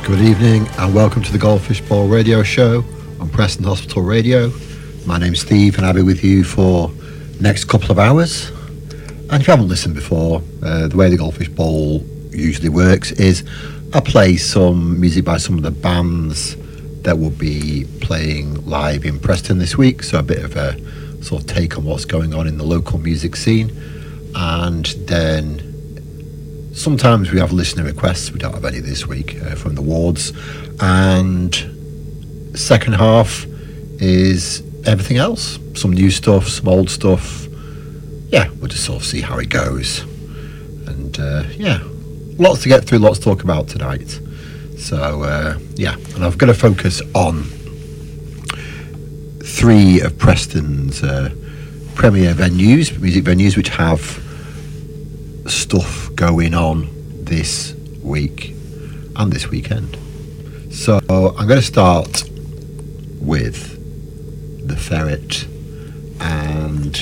Good evening and welcome to the Goldfish Ball Radio Show on Preston Hospital Radio. My name's Steve and I'll be with you for the next couple of hours. And if you haven't listened before, the way the Goldfish Bowl usually works is I play some music by some of the bands that will be playing live in Preston this week, so a bit of a sort of take on what's going on in the local music scene. And then sometimes we have listener requests. We don't have any this week from the wards. And second half is everything else. Some new stuff, some old stuff. Yeah, we'll just sort of see how it goes. And lots to get through, lots to talk about tonight. So, and I've got to focus on three of Preston's premier venues, music venues, which have stuff going on this week and this weekend. So I'm going to start with the Ferret, and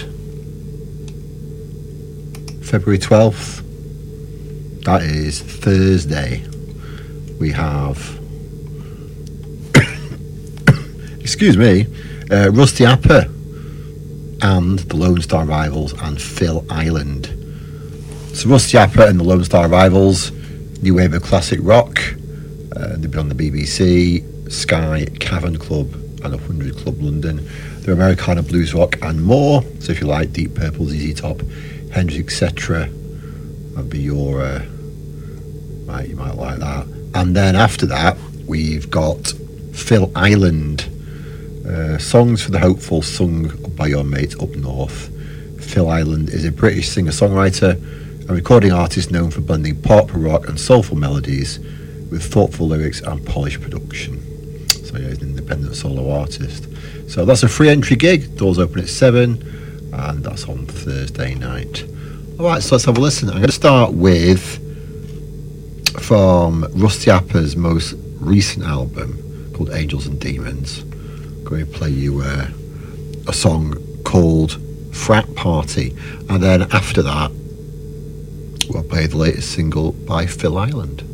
February 12th, that is Thursday, we have excuse me, Rusty Apper and the Lone Star Rivals and Phil Island. So Rusty Apper and the Lone Star Rivals, new wave of classic rock. They've been on the BBC, Sky, Cavern Club and 100 Club London. They're Americana blues rock and more. So if you like Deep Purple, ZZ Top, Hendrix, etc., that'd be your you might like that. And then after that, we've got Phil Island, songs for the hopeful, sung by your mates up north. Phil Island is a British singer-songwriter, a recording artist known for blending pop, rock and soulful melodies with thoughtful lyrics and polished production. So yeah, he's an independent solo artist. So that's a free entry gig. Doors open at 7 and that's on Thursday night. Alright, so let's have a listen. I'm going to start with, from Rusty Apper's most recent album called Angels and Demons, I'm going to play you a song called Frat Party, and then after that we'll play the latest single by Phil Island.